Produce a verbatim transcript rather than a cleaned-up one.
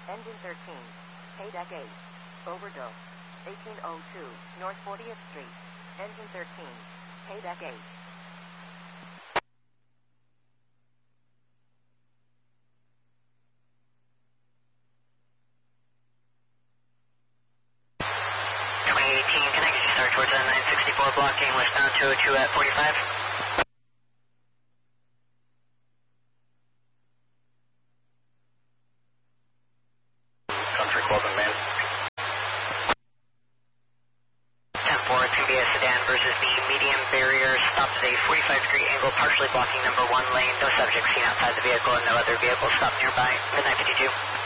Engine thirteen. Paydeck eight. Overdose. eighteen oh two, North fortieth Street. Engine thirteen. Paydeck eight. twenty eighteen, can I get you started towards the nine sixty-four blocking westbound two oh two at forty-five? Country Club and Man. ten four, it's going to be a sedan versus the medium barrier. Stopped at a forty-five degree angle, partially blocking number one lane. No subjects seen outside the vehicle and no other vehicles stopped nearby. Midnight fifty-two.